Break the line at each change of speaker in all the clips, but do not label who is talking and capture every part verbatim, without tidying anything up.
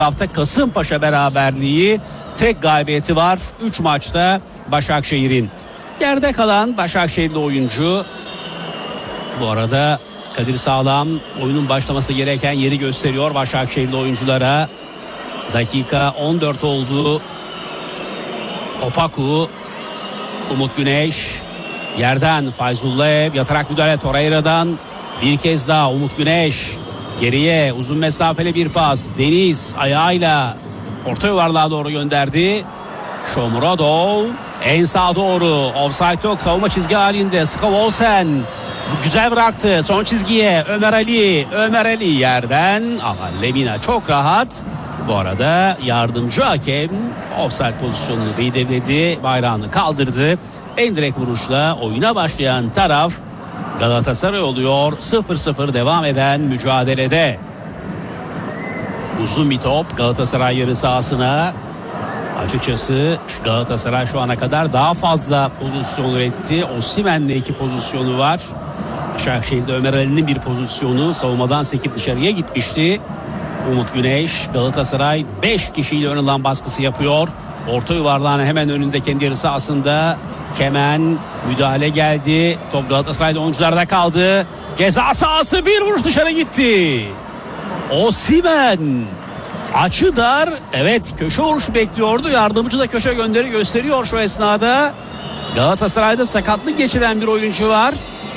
hafta Kasımpaşa beraberliği, tek galibiyeti var üç maçta Başakşehir'in. Yerde kalan Başakşehirli oyuncu, bu arada Kadir Sağlam oyunun başlaması gereken yeri gösteriyor Başakşehirli oyunculara. Dakika on dört oldu. Opaku, Umut Güneş, yerden Fayzullayev, yatarak müdahale Torreira'dan, bir kez daha Umut Güneş, geriye uzun mesafeli bir pas, Deniz ayağıyla orta yuvarlığa doğru gönderdi. Shomurodov en sağa doğru, offside yok, savunma çizgi halinde. Skovolsen güzel bıraktı son çizgiye, Ömer Ali, Ömer Ali yerden ama Lemina çok rahat. Bu arada yardımcı hakem offside pozisyonunu belirledi, bayrağını kaldırdı. En direkt vuruşla oyuna başlayan taraf Galatasaray oluyor. sıfır sıfır devam eden mücadelede. Uzun bir top Galatasaray yarı sahasına. Açıkçası Galatasaray şu ana kadar daha fazla pozisyon üretti. Osimhen'le iki pozisyonu var. Başakşehir'de Ömer Ali'nin bir pozisyonu savunmadan sekip dışarıya gitmişti. Umut Güneş, Galatasaray beş kişiyle ön alan baskısı yapıyor. Orta yuvarlağın hemen önünde kendi yarı sahasında Kemen, müdahale geldi. Top Galatasaray'da oyuncularda kaldı. Ceza sahası, bir vuruş dışarı gitti. Osimhen açı dar. Evet, köşe vuruşu bekliyordu. Yardımcı da köşe gönderi gösteriyor şu esnada. Galatasaray'da sakatlık geçiren bir oyuncu var.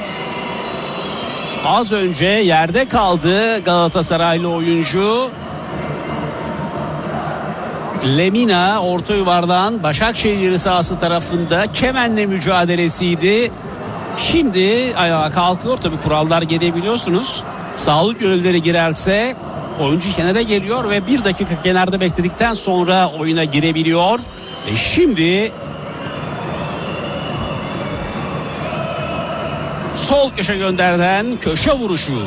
Az önce yerde kaldı Galatasaraylı oyuncu. Lemina orta yuvardan Başakşehir yarı sahası tarafında Kemen'le mücadelesiydi. Şimdi ayağa kalkıyor. Tabii kurallar gereği biliyorsunuz. Sağlık görevlileri girerse oyuncu kenara geliyor ve bir dakika kenarda bekledikten sonra oyuna girebiliyor. Ve şimdi sol köşe gönderden köşe vuruşu.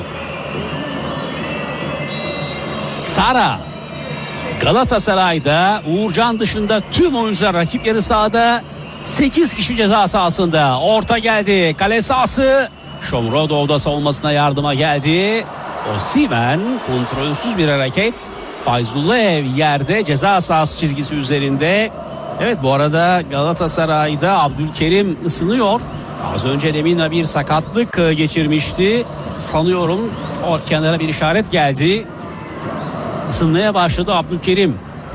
Sara. Galatasaray'da Uğurcan dışında tüm oyuncular rakip yarı sahada, sekiz kişi ceza sahasında. Orta geldi, kale sahası. Shomurodov da savunmasına yardıma geldi. Osimhen kontrolsüz bir hareket. Fayzullayev yerde, ceza sahası çizgisi üzerinde. Evet, bu arada Galatasaray'da Abdülkerim ısınıyor. Az önce Lemina bir sakatlık geçirmişti. Sanıyorum o kenara bir işaret geldi. Isınmaya başladı Abdülkerim.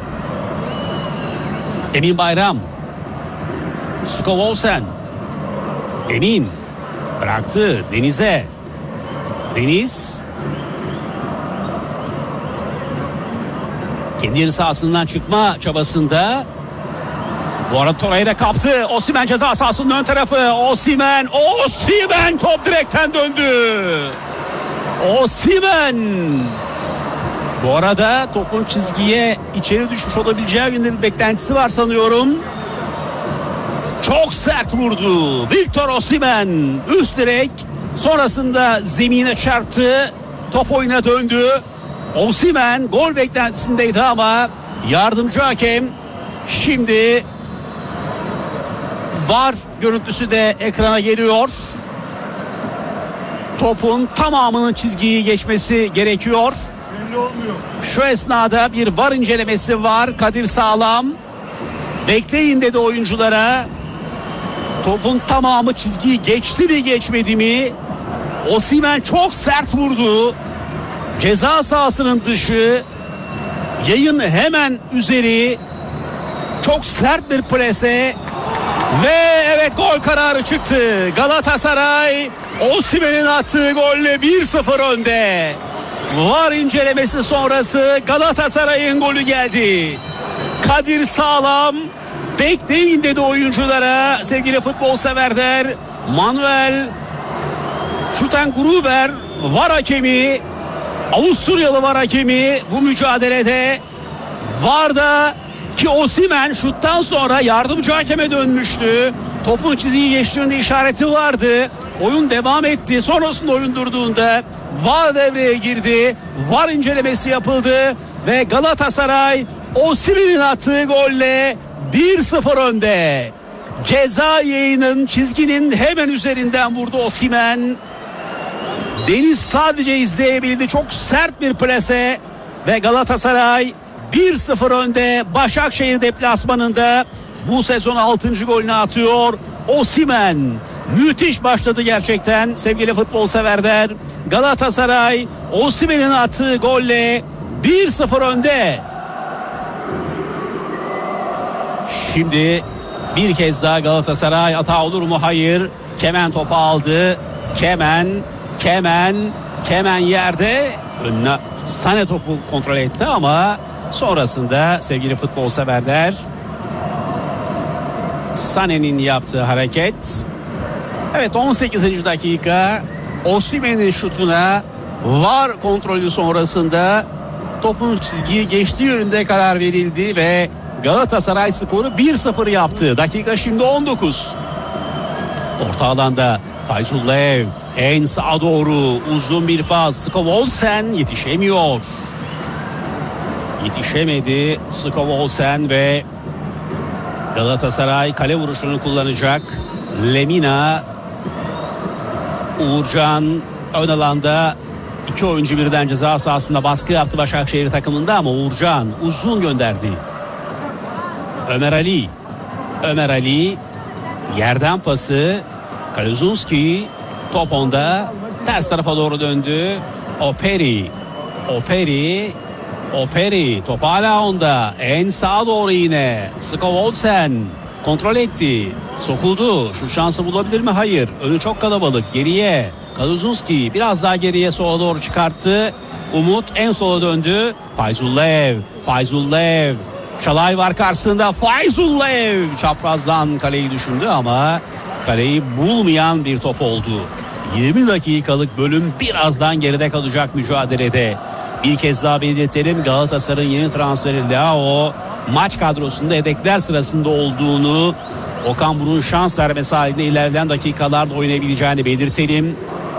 Emin Bayram. Skovolsen. Emin. Bıraktı Deniz'e. Deniz. Kendi yarı sahasından çıkma çabasında. Bu arada Torreira kaptı. Osimhen ceza sahasının ön tarafı. Osimhen. Osimhen top direkten döndü. Osimhen. Bu arada topun çizgiye içeri düşmüş olabileceği yönde bir beklentisi var sanıyorum. Çok sert vurdu Victor Osimhen, üst direk, sonrasında zemine çarptı, top oyuna döndü. Osimhen gol beklentisindeydi ama yardımcı hakem şimdi VAR görüntüsü de ekrana geliyor. Topun tamamının çizgiyi geçmesi gerekiyor. Şu esnada bir VAR incelemesi var. Kadir Sağlam bekleyin dedi oyunculara. Topun tamamı çizgiyi geçti mi geçmedi mi? Osimhen çok sert vurdu. Ceza sahasının dışı, yayın hemen üzeri, çok sert bir plase ve evet, gol kararı çıktı. Galatasaray Osimhen'in attığı golle bir sıfır önde. VAR incelemesi sonrası Galatasaray'ın golü geldi. Kadir Sağlam bekleyin dedi oyunculara, sevgili futbol severler. Manuel Schutengruber VAR hakemi, Avusturyalı VAR hakemi bu mücadelede. VAR'da ki Osimhen şuttan sonra yardımcı hakeme dönmüştü. Topun çizgiyi geçtiğinde işareti vardı. Oyun devam etti. Sonrasında oyun durduğunda VAR devreye girdi. VAR incelemesi yapıldı ve Galatasaray Osimhen'in attığı golle bir sıfır önde. Ceza yayının çizginin hemen üzerinden vurdu Osimhen. Deniz sadece izleyebildi. Çok sert bir plase ve Galatasaray bir sıfır önde. Başakşehir deplasmanında bu sezon altıncı golünü atıyor Osimhen. Müthiş başladı gerçekten sevgili futbol severler. Galatasaray Osimhen'in attığı golle bir sıfır önde. Şimdi bir kez daha Galatasaray hata olur mu? Hayır. Kemen topu aldı. Kemen, Kemen, Kemen yerde. Önüne Sané topu kontrol etti ama sonrasında sevgili futbol severler, Sané'nin yaptığı hareket. Evet, on sekizinci dakika Osimhen'in şutuna var kontrolü sonrasında topun çizgiyi geçtiği yönünde karar verildi ve Galatasaray skoru bir sıfır yaptı. Dakika şimdi on dokuz. Orta alanda Fayzullaev en sağa doğru uzun bir pas. Skov Olsen yetişemiyor. Yetişemedi Skov Olsen ve Galatasaray kale vuruşunu kullanacak. Lemina, Uğurcan ön alanda, iki oyuncu birden ceza sahasında baskı yaptı Başakşehir takımında ama Uğurcan uzun gönderdi. Ömer Ali, Ömer Ali yerden pası, Kaluzunski top onda, ters tarafa doğru döndü. Operi, Operi, Operi top hala onda, en sağa doğru yine Skov Olsen kontrol etti, sokuldu, şu şansı bulabilir mi? Hayır, önü çok kalabalık, geriye Kaluzunski biraz daha geriye sola doğru çıkarttı. Umut en sola döndü. Fayzullaev, Fayzullaev, Çalay var karşısında. Fayzullaev çaprazdan kaleyi düşündü ama kaleyi bulmayan bir top oldu. yirmi dakikalık bölüm birazdan geride kalacak mücadelede. Bir kez daha belirtelim, Galatasaray'ın yeni transferi Leao maç kadrosunda yedekler sırasında olduğunu, Okan Buruk'un şans vermesi halinde ilerleyen dakikalarda oynayabileceğini belirtelim.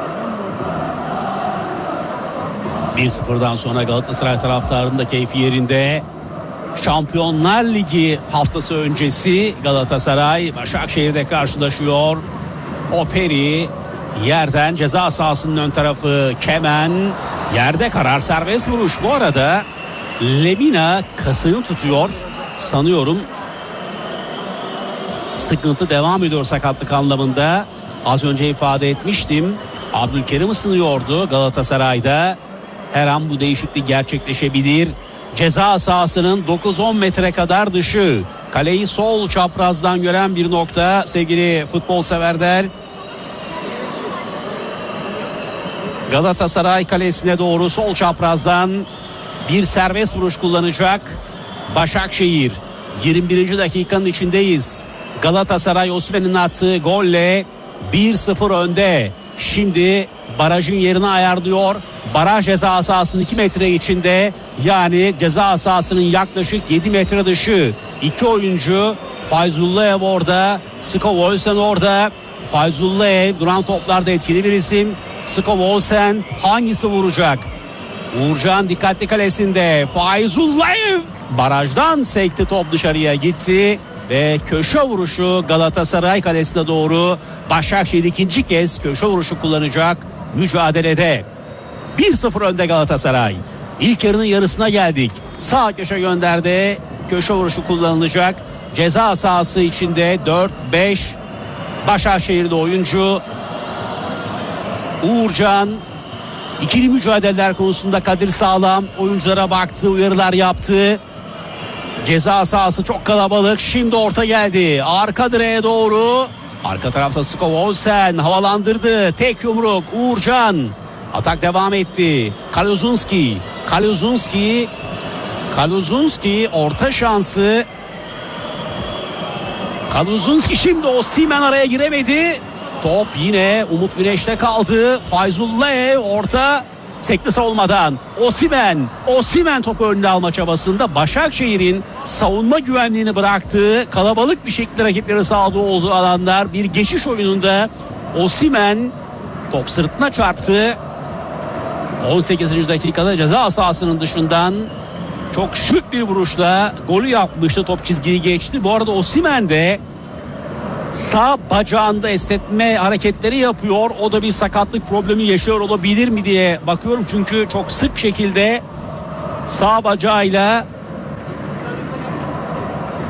bir sıfırdan sonra Galatasaray taraftarının da keyfi yerinde. Şampiyonlar Ligi haftası öncesi Galatasaray Başakşehir'de karşılaşıyor. Operi yerden ceza sahasının ön tarafı, Kemen yerde, karar serbest vuruş. Bu arada Lemina kasını tutuyor sanıyorum. Sıkıntı devam ediyor sakatlık anlamında. Az önce ifade etmiştim. Abdülkerim ısınıyordu Galatasaray'da. Her an bu değişiklik gerçekleşebilir. Ceza sahasının dokuz on metre kadar dışı. Kaleyi sol çaprazdan gören bir nokta sevgili futbol severler. Galatasaray kalesine doğru sol çaprazdan bir serbest vuruş kullanacak Başakşehir. yirmi birinci dakikanın içindeyiz. Galatasaray Osimhen'in attığı golle bir sıfır önde. Şimdi barajın yerini ayarlıyor. Baraj ceza sahasının iki metre içinde, yani ceza sahasının yaklaşık yedi metre dışı. İki oyuncu, Fayzullaev orada, Skov Olsen orada. Fayzullaev duran toplarda etkili bir isim. Skov Olsen hangisi vuracak? Uğurcan dikkatli kalesinde. Fayzullaev barajdan sekti, top dışarıya gitti ve köşe vuruşu Galatasaray kalesine doğru. Başakşehir ikinci kez köşe vuruşu kullanacak mücadelede. bir sıfır önde Galatasaray. İlk yarının yarısına geldik. Sağ köşe gönderdi. Köşe vuruşu kullanılacak. Ceza sahası içinde dört beş Başakşehir'de oyuncu. Uğurcan ikili mücadeleler konusunda Kadir Sağlam oyunculara baktı, uyarılar yaptı. Ceza sahası çok kalabalık. Şimdi orta geldi. Arka direğe doğru. Arka tarafta Skov Olsen havalandırdı. Tek yumruk Uğurcan. Atak devam etti. Kaluzunski. Kaluzunski. Kaluzunski orta şansı. Kaluzunski şimdi Osimhen araya giremedi. Top yine Umut Güneş'te kaldı. Fayzullaev orta sekti savunmadan. Osimhen. Osimhen topu önüne alma çabasında Başakşehir'in savunma güvenliğini bıraktığı, kalabalık bir şekilde rakipleri sahada olduğu alanlar, bir geçiş oyununda Osimhen top sırtına çarptı. on sekizinci dakikada ceza sahasının dışından çok şık bir vuruşla golü yapmıştı. Top çizgiyi geçti. Bu arada Osimhen de sağ bacağında esnetme hareketleri yapıyor. O da bir sakatlık problemi yaşıyor olabilir mi diye bakıyorum. Çünkü çok sık şekilde sağ bacağıyla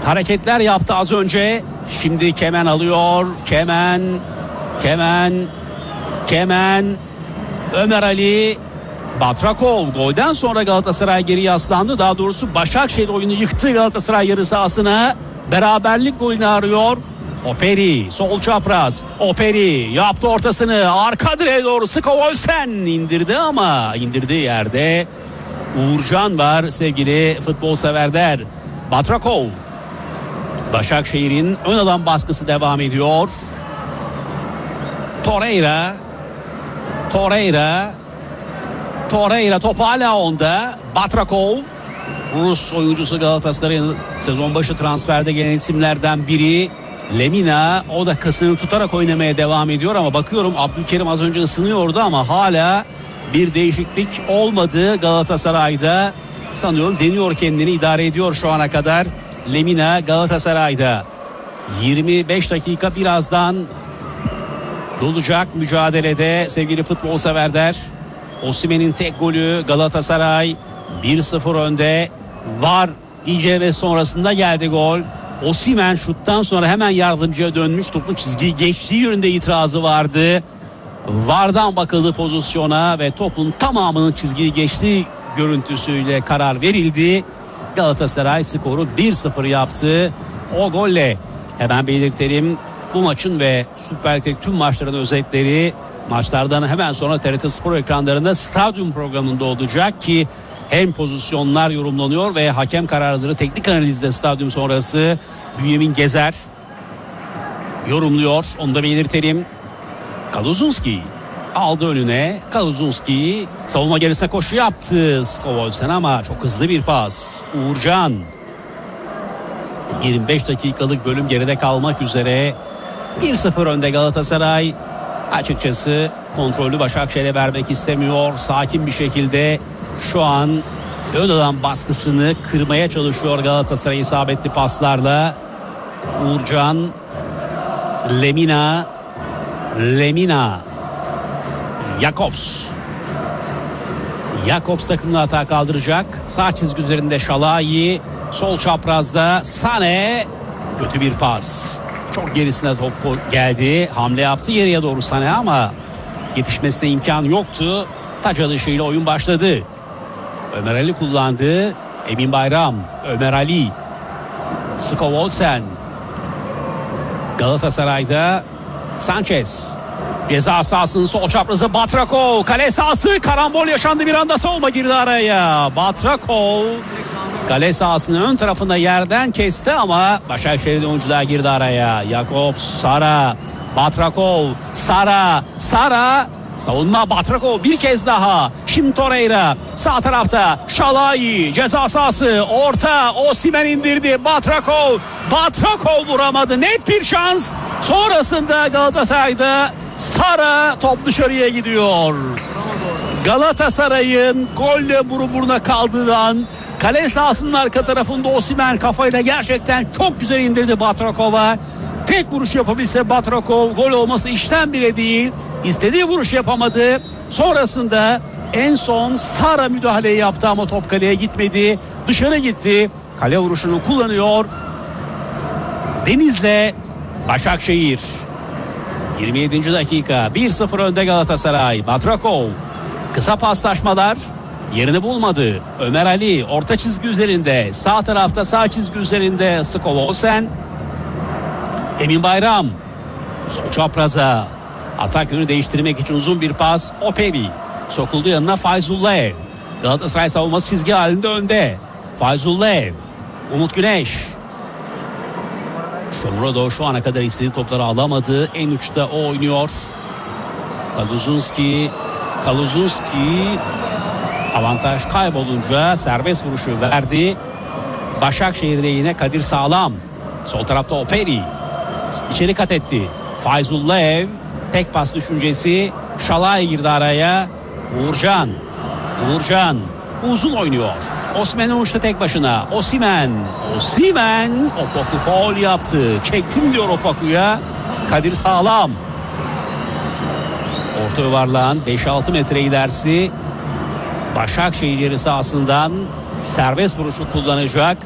hareketler yaptı az önce. Şimdi Kemen alıyor. Kemen, Kemen, Kemen, Ömer Ali, Batrakov. Golden sonra Galatasaray geri yaslandı. Daha doğrusu Başakşehir oyunu yıktı Galatasaray yarı sahasına. Beraberlik golünü arıyor. Operi sol çapraz. Operi yaptı ortasını. Arka direğe doğru Skovolsen indirdi ama indirdiği yerde Uğurcan var sevgili futbol severler. Batrakov. Başakşehir'in ön alan baskısı devam ediyor. Torreira. Torreira. Torreira top hala onda. Batrakov. Rus oyuncusu Galatasaray'ın sezon başı transferde gelen isimlerden biri. Lemina, o da kasını tutarak oynamaya devam ediyor ama bakıyorum Abdülkerim az önce ısınıyordu ama hala bir değişiklik olmadı Galatasaray'da. Sanıyorum deniyor, kendini idare ediyor şu ana kadar Lemina Galatasaray'da. yirmi beş dakika birazdan dolacak mücadelede sevgili futbol severler. Osimhen'in tek golü, Galatasaray bir sıfır önde. Var inceleme sonrasında geldi gol. Osimhen şuttan sonra hemen yardımcıya dönmüş. Topun çizgiyi geçtiği yönünde itirazı vardı. Vardan bakıldı pozisyona ve topun tamamının çizgiyi geçtiği görüntüsüyle karar verildi. Galatasaray skoru bir sıfır yaptı. O golle hemen belirtelim, bu maçın ve Süper Lig'deki tüm maçların özetleri maçlardan hemen sonra T R T Spor ekranlarında stadyum programında olacak ki hem pozisyonlar yorumlanıyor ve hakem kararları teknik analizde stadyum sonrası Bünyamin Gezer yorumluyor. Onu da belirtelim. Kaluzunski aldı önüne. Kaluzunski savunma gerisine koşu yaptı Skovolsen ama çok hızlı bir pas. Uğurcan. yirmi beş dakikalık bölüm geride kalmak üzere. bir sıfır önde Galatasaray. Açıkçası kontrolü Başakşehir'e vermek istemiyor. Sakin bir şekilde şu an ön alan baskısını kırmaya çalışıyor Galatasaray isabetli paslarla. Uğurcan, Lemina, Lemina, Jakobs. Jakobs takımını hata kaldıracak. Sağ çizgi üzerinde Şalai, sol çaprazda Sane. Kötü bir pas. Çok gerisine top geldi. Hamle yaptı geriye doğru Sane ama yetişmesine imkan yoktu. Taç alışıyla oyun başladı. Ömer Ali kullandı. Emin Bayram, Ömer Ali, Skovolsen. Galatasaray'da Sanchez. Ceza sahasının sol çaprazı Batrakov. Kale sahası, karambol yaşandı, bir anda savunma girdi araya. Batrakov kale sahasının ön tarafında yerden kesti ama Başakşehir'de oyuncular girdi araya. Jakobs, Sara, Batrakov, Sara, Sara. Savunma Batrakov bir kez daha. Şimdi Torreira sağ tarafta. Şalai ceza sahası, orta, Osimhen indirdi. Batrakov, Batrakov vuramadı. Net bir şans. Sonrasında Galatasaray'da Sara, top dışarıya gidiyor. Galatasaray'ın golle burun buruna kaldığından kale sahasının arka tarafında Osimhen kafayla gerçekten çok güzel indirdi Batrakov'a. Tek vuruş yapabilse Batrakov, gol olması işten bile değil. İstediği vuruş yapamadı. Sonrasında en son Sara müdahaleyi yaptı ama top kaleye gitmedi. Dışarı gitti. Kale vuruşunu kullanıyor Deniz'le Başakşehir. yirmi yedinci dakika, bir sıfır önde Galatasaray. Batrakov, kısa paslaşmalar yerini bulmadı. Ömer Ali orta çizgi üzerinde, sağ tarafta sağ çizgi üzerinde Skovolsen. Emin Bayram sol çapraza, atak yönü değiştirmek için uzun bir pas. Operi sokuldu yanına, Fayzullaev. Galatasaray savunması çizgi halinde önde. Fayzullaev, Umut Güneş. Şomrodo şu ana kadar istediği topları alamadı. En uçta o oynuyor. Kaluzunski, Kaluzunski avantaj kaybolunca serbest vuruşu verdi. Başakşehir'de yine Kadir Sağlam. Sol tarafta Operi içeri kat etti. Fayzullaev tek pas düşüncesi. Şalai girdi araya. Uğurcan, Uğurcan uzun oynuyor. Osimhen uçtu tek başına. Osimhen, Osimhen Opoku faul yaptı. Çektin diyor Opoku'ya Kadir Sağlam. Orta yuvarlağın beş altı metre ilerisi Başakşehir yarı sahasından serbest vuruşu kullanacak.